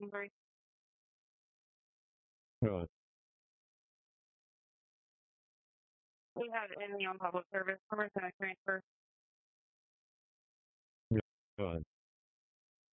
Sorry. Go ahead. We have any on public service. We're going to transfer. Go ahead.